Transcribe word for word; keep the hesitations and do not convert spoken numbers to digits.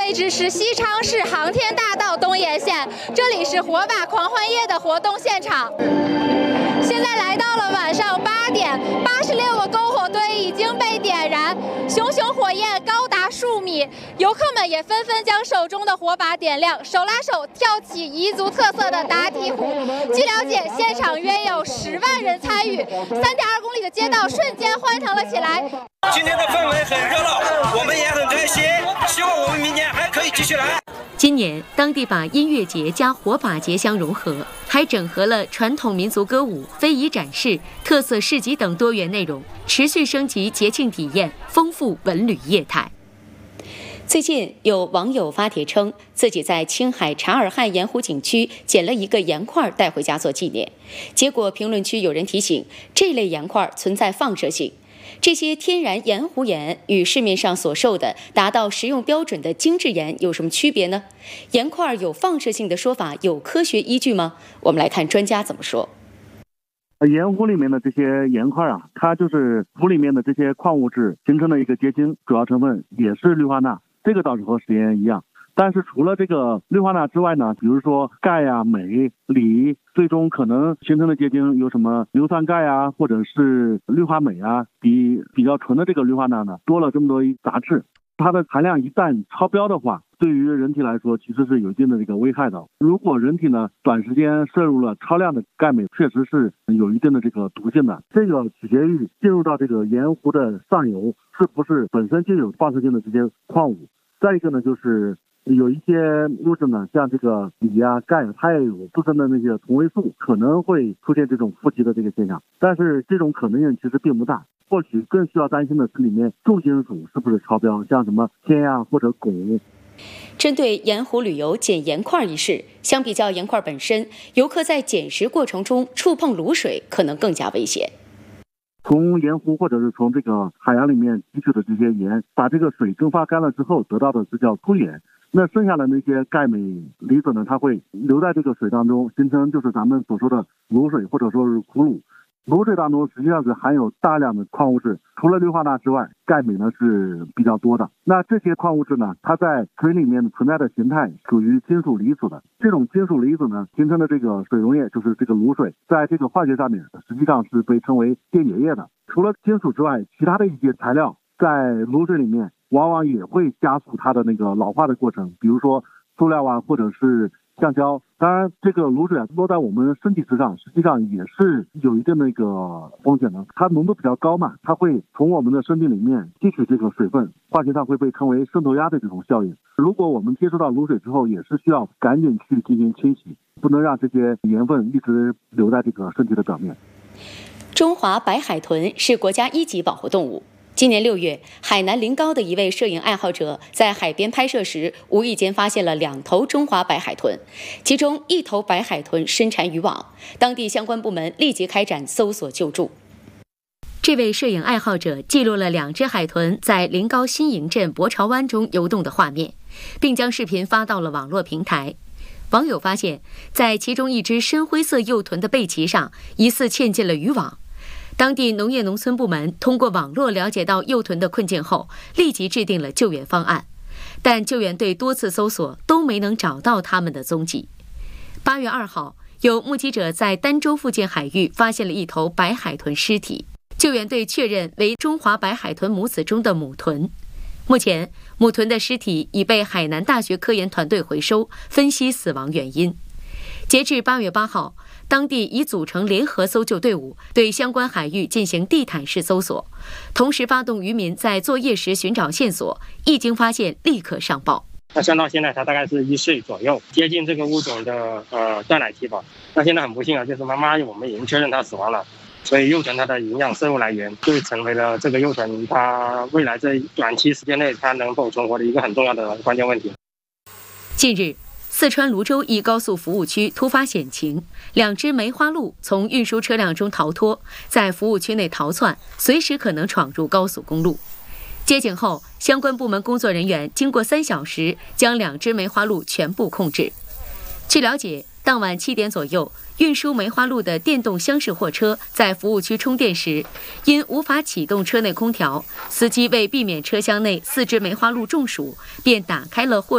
位置是西昌市航天大道东沿线，这里是火把狂欢夜的活动现场。现在来到了晚上八点，八十六个篝火堆已经被点燃，熊熊火焰高达数米，游客们也纷纷将手中的火把点亮，手拉手跳起彝族特色的打体舞。据了解，现场约有十万人参与，三点二公里的街道瞬间欢腾了起来。 今天的氛围很热闹，我们也很开心，希望我们明年还可以继续来。 今年，当地把音乐节加火把节相融合，还整合了传统民族歌舞、非遗展示、特色市集等多元内容，持续升级节庆体验，丰富文旅业态。最近有网友发帖称，自己在青海察尔汗盐湖景区捡了一个盐块带回家做纪念，结果评论区有人提醒，这类盐块存在放射性。这些天然盐湖盐与市面上所售的达到食用标准的精制盐有什么区别呢？盐块有放射性的说法有科学依据吗？我们来看专家怎么说。 盐湖里面的这些盐块啊，它就是湖里面的这些矿物质形成的一个结晶，主要成分也是氯化钠，这个倒是和食盐一样。但是除了这个氯化钠之外呢，比如说钙啊、镁、锂，最终可能形成的结晶有什么硫酸钙啊，或者是氯化镁啊，比比较纯的这个氯化钠呢多了这么多杂质。它的含量一旦超标的话，对于人体来说其实是有一定的这个危害的。如果人体呢短时间摄入了超量的钙镁，确实是有一定的这个毒性的。这个取决于进入到这个盐湖的上游是不是本身就有放射性的这些矿物。再一个呢，就是有一些物质呢，像这个锂啊、钙，它也有自身的那些同位素，可能会出现这种负极的这个现象，但是这种可能性其实并不大。或许更需要担心的是里面重金属是不是超标，像什么铅啊或者汞。 针对盐湖旅游捡盐块一事，相比较盐块本身，游客在捡拾过程中触碰卤水可能更加危险。 从盐湖或者是从这个海洋里面提取的这些盐，把这个水蒸发干了之后，得到的是叫粗盐。那剩下的那些钙镁离子呢，它会留在这个水当中，形成就是咱们所说的卤水或者说是苦卤。卤水当中实际上是含有大量的矿物质，除了氯化钠之外，钙镁呢是比较多的。那这些矿物质呢，它在水里面存在的形态属于金属离子的。这种金属离子呢形成的这个水溶液就是这个卤水，在这个化学上面实际上是被称为电解液的。除了金属之外，其他的一些材料在卤水里面往往也会加速它的那个老化的过程，比如说塑料啊，或者是橡胶。当然这个卤水啊落在我们身体之上，实际上也是有一定的那个风险的。它浓度比较高嘛，它会从我们的身体里面吸取这个水分，化学上会被称为渗透压的这种效应。如果我们接触到卤水之后，也是需要赶紧去进行清洗，不能让这些盐分一直留在这个身体的表面。 中华白海豚是国家一级保护动物。今年六月，海南临高的一位摄影爱好者在海边拍摄时，无意间发现了两头中华白海豚，其中一头白海豚身缠渔网，当地相关部门立即开展搜索救助。这位摄影爱好者记录了两只海豚在临高新营镇博潮湾中游动的画面，并将视频发到了网络平台。网友发现，在其中一只深灰色幼豚的背鳍上，疑似嵌进了渔网。当地农业农村部门通过网络了解到幼豚的困境后，立即制定了救援方案，但救援队多次搜索都没能找到它们的踪迹。八月二号，有目击者在儋州附近海域发现了一头白海豚尸体，救援队确认为中华白海豚母子中的母豚。目前，母豚的尸体已被海南大学科研团队回收，分析死亡原因。截至八月八号，当地已组成联合搜救队伍，对相关海域进行地毯式搜索，同时发动渔民在作业时寻找线索，一经发现立刻上报。 那算到现在，它大概是一岁左右，接近这个物种的呃断奶期吧。那现在很不幸啊，就是妈妈我们已经确认它死亡了，所以幼豚它的营养摄入来源就成为了这个幼豚它未来这短期时间内它能否存活的一个很重要的关键问题。 近日，四川泸州一高速服务区突发险情，两只梅花鹿从运输车辆中逃脱，在服务区内逃窜，随时可能闯入高速公路。接警后，相关部门工作人员经过三小时，将两只梅花鹿全部控制。据了解，当晚七点左右，运输梅花鹿的电动厢式货车在服务区充电时，因无法启动车内空调，司机为避免车厢内四只梅花鹿中暑，便打开了货